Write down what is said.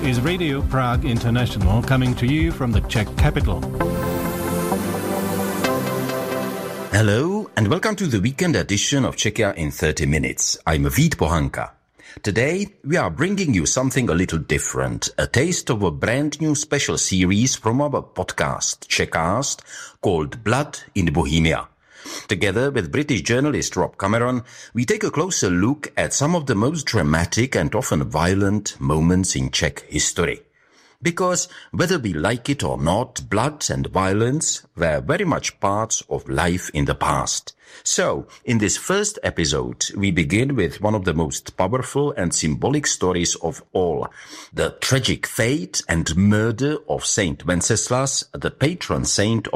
is Radio Prague International, coming to you from the Czech capital. Hello and welcome to the weekend edition of Czechia in 30 minutes. I'm Vít Pohanka. Today we are bringing you something a little different, a taste of a brand new special series from our podcast, Czechcast, called Blood in Bohemia. Together with British journalist Rob Cameron, we take a closer look at some of the most dramatic and often violent moments in Czech history. Because whether we like it or not, blood and violence were very much parts of life in the past. So, in this first episode, we begin with one of the most powerful and symbolic stories of all, the tragic fate and murder of Saint Wenceslas, the patron saint